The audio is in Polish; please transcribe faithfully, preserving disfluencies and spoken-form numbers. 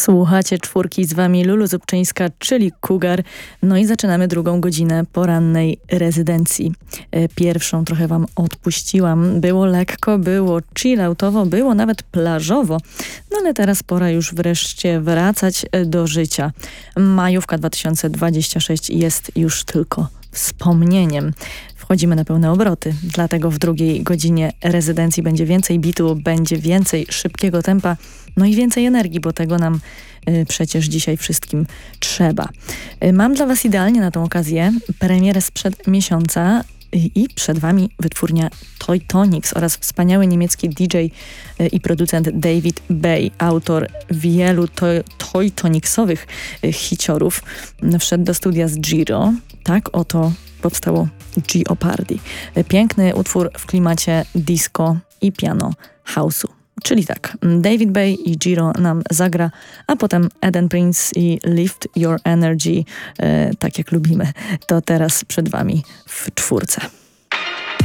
Słuchacie czwórki, z wami Lulu Zubczyńska, czyli Cougar. No i zaczynamy drugą godzinę porannej rezydencji. Pierwszą trochę wam odpuściłam. Było lekko, było chilloutowo, było nawet plażowo. No ale teraz pora już wreszcie wracać do życia. Majówka dwa tysiące dwudziesty szósty jest już tylko wspomnieniem. Wchodzimy na pełne obroty, dlatego w drugiej godzinie rezydencji będzie więcej bitu, będzie więcej szybkiego tempa, no i więcej energii, bo tego nam y, przecież dzisiaj wszystkim trzeba. Y, mam dla was idealnie na tą okazję premierę sprzed miesiąca y, i przed wami wytwórnia Toy Tonics oraz wspaniały niemiecki D J y, i producent David Bay, autor wielu to, Toy Tonicsowych y, hiciorów. Wszedł do studia z Giro. Tak oto powstało Jeopardy. Piękny utwór w klimacie disco i piano house'u. Czyli tak, David Bay i Giro nam zagra, a potem Eden Prince i Lift Your Energy, e, tak jak lubimy. To teraz przed wami w czwórce.